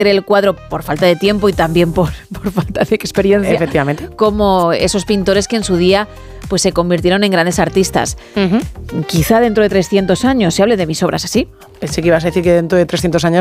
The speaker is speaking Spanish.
el cuadro por falta de tiempo y también por falta de experiencia. Efectivamente. Como esos pintores que en su día pues se convirtieron en grandes artistas. Quizá dentro de 300 años se hable de mis obras así. Pensé que ibas a decir que dentro de 300 años